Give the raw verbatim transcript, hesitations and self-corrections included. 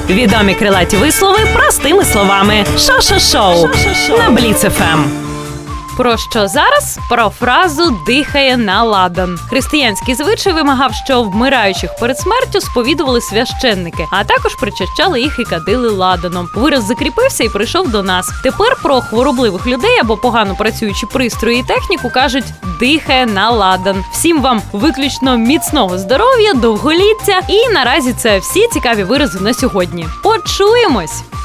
Відомі крилаті вислови простими словами. Шо-шо-шоу на Бліц еф ем. Про що зараз? Про фразу «дихає на ладан». Християнський звичай вимагав, що вмираючих перед смертю сповідували священники, а також причащали їх і кадили ладаном. Вираз закріпився і прийшов до нас. Тепер про хворобливих людей або погано працюючі пристрої і техніку кажуть «дихає на ладан». Всім вам виключно міцного здоров'я, довголіття і наразі це всі цікаві вирази на сьогодні. Почуємось!